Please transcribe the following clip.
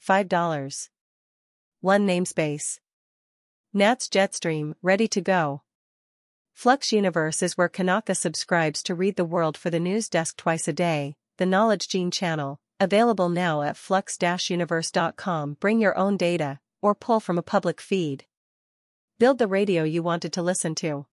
$5. 1 namespace. Nats Jetstream, ready to go. Flux Universe is where Kanaka subscribes to read the world for the news desk twice a day, the Knowledge Gene channel, available now at flux-universe.com. Bring your own data, or pull from a public feed. Build the radio you wanted to listen to.